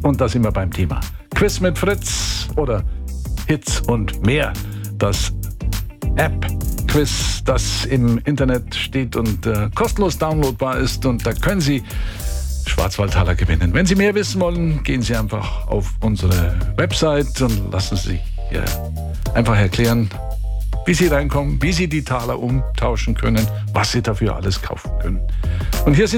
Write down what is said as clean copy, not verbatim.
Und da sind wir beim Thema Quiz mit Fritz oder Hits und mehr. Das App-Quiz, das im Internet steht und kostenlos downloadbar ist. Und da können Sie Schwarzwaldtaler gewinnen. Wenn Sie mehr wissen wollen, gehen Sie einfach auf unsere Website und lassen Sie sich einfach erklären, wie Sie reinkommen, wie Sie die Taler umtauschen können, was Sie dafür alles kaufen können. Und hier sind